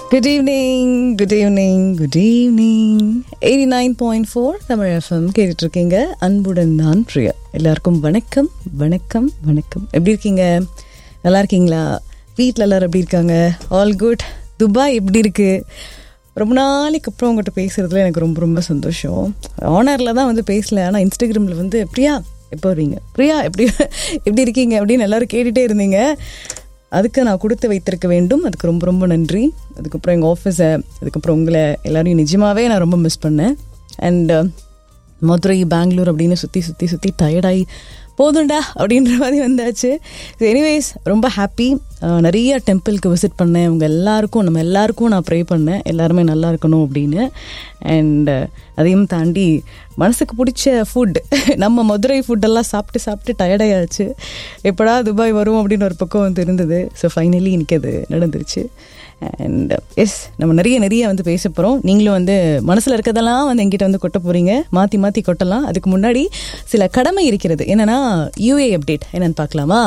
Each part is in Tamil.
Good evening, good evening, good evening. 89.4 Tamil FM கேட்டுட்டு இருக்கீங்க. அன்புடன் நான் பிரியா. எல்லாருக்கும் வணக்கம் வணக்கம் வணக்கம். எப்படி இருக்கீங்க? நல்லா இருக்கீங்களா? வீட்டில் எல்லாரும் எப்படி இருக்காங்க? All good. துபாய் எப்படி இருக்கு? ரொம்ப நாளைக்கு அப்புறம் உங்கள்கிட்ட பேசுறதுல எனக்கு ரொம்ப ரொம்ப சந்தோஷம். ஆனரில் தான் வந்து பேசல, ஆனால் இன்ஸ்டாகிராமில் வந்து பிரியா எப்போ வருவீங்க, பிரியா எப்படி இருக்கீங்க அப்படின்னு எல்லாரும் கேட்டுகிட்டே இருந்தீங்க. அதுக்கு நான் கொடுத்து வைத்திருக்க வேண்டும். அதுக்கு ரொம்ப ரொம்ப நன்றி. அதுக்கப்புறம் எங்கள் ஆஃபீஸை, அதுக்கப்புறம் உங்களை எல்லாரையும் நிஜமாகவே நான் ரொம்ப மிஸ் பண்ணேன். அண்ட் மதுரை, பெங்களூர் அப்படின்னு சுற்றி டயர்டாகி போதும்டா அப்படின்ற மாதிரி வந்தாச்சு. எனிவேஸ் ரொம்ப ஹாப்பி. நிறைய டெம்பிளுக்கு விசிட் பண்ணேன். நம்ம எல்லாருக்கும் நான் ப்ரே பண்ணேன், எல்லாருமே நல்லா இருக்கணும் அப்படின்னு. அண்ட் அதையும் தாண்டி மனசுக்கு பிடிச்ச ஃபுட், நம்ம மதுரை ஃபுட்டெல்லாம் சாப்பிட்டு டயர்டாயாச்சு. எப்படா துபாய் வரும் அப்படின்னு ஒரு பக்கம் வந்து இருந்தது. ஸோ ஃபைனலி இன்னைக்கு அது நடந்துருச்சு. அண்ட் எஸ், நம்ம நிறைய வந்து பேச போகிறோம். நீங்களும் வந்து மனசில் இருக்கிறதெல்லாம் வந்து எங்கிட்ட வந்து கொட்ட போகிறீங்க. மாற்றி கொட்டலாம். அதுக்கு முன்னாடி சில கடமை இருக்கிறது. என்னன்னா UAE அப்டேட் என்னன்னு பார்க்கலாமா?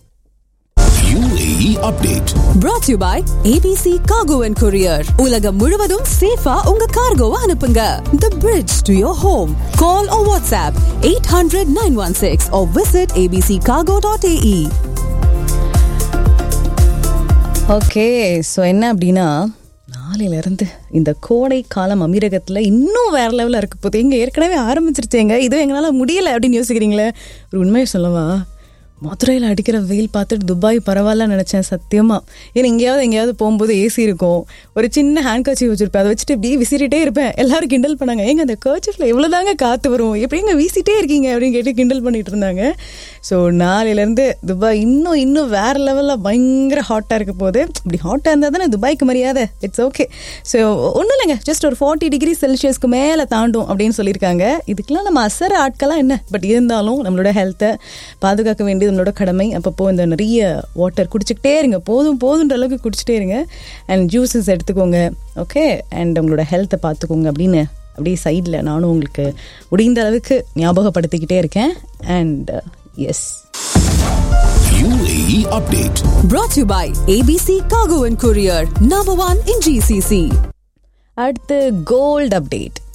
UAE update brought to you by ABC Cargo and Courier. உலகம் முழுவதும் சேஃபா உங்க கார்கோவை அனுப்புங்க. The bridge to your home. Call or WhatsApp 800-916 or visit abccargo.ae. Okay, so என்ன அப்படின்னா, நாளையிலேருந்து இந்த கோடை காலம் அமீரகத்தில் இன்னும் வேறு லெவலில் இருக்க போகுது. எங்கே ஏற்கனவே ஆரம்பிச்சிருச்சேங்க, இதுவும் எங்களால் முடியலை அப்படின்னு யோசிக்கிறீங்களே. ஒரு உண்மையை சொல்லவா, மதுரையில் அடிக்கிற வெயில் பார்த்துட்டு துபாய் பரவாயில்ல நினச்சேன் சத்தியமாக. ஏன்னா எங்கேயாவது போகும்போது ஏசி இருக்கும், ஒரு சின்ன ஹேண்ட் கர்ச்சீஃப் வச்சுருப்பேன், அதை வச்சுட்டு இப்படி விசிறிட்டே இருப்பேன். எல்லாரும் கிண்டல் பண்ணாங்க, ஏங்க அந்த கர்ச்சீஃபில் எவ்வளோதாங்க காற்று வரும், எப்படிங்க வீசிட்டே இருக்கீங்க அப்படின்னு கேட்டு கிண்டல் பண்ணிட்டு இருந்தாங்க. ஸோ நாளையிலேருந்து துபாய் இன்னும் வேறு லெவலில் பயங்கர ஹாட்டாக இருக்க போகுது. இப்படி ஹாட்டாக இருந்தால் தானே துபாய்க்கு மரியாதை. It's okay. ஸோ ஒன்றும் இல்லைங்க, ஜஸ்ட் ஒரு 40 டிகிரி செல்சியஸ்க்கு மேலே தாண்டும் அப்படின்னு சொல்லியிருக்காங்க. இதுக்கெல்லாம் நம்ம அசர ஆட்களாம் என்ன, பட் இருந்தாலும் நம்மளோட ஹெல்த்தை பாதுகாக்க வேண்டியது நம்மளோட கடமை. அப்பப்போ இந்த நிறைய வாட்டர் குடிச்சிக்கிட்டே இருங்க, போதுன்ற அளவுக்கு குடிச்சிட்டே இருங்க. அண்ட் ஜூஸஸ் எடுத்துக்கோங்க, ஓகே. அண்ட் உங்களோட ஹெல்த்தை பார்த்துக்கோங்க அப்படின்னு அப்படியே சைடில் நானும் உங்களுக்கு முடிந்த அளவுக்கு ஞாபகப்படுத்திக்கிட்டே இருக்கேன். And S, UAE update brought to you by ABC Cargo and Courier, number 1 in GCC. அடுத்து கோல்டு அப்டேட்.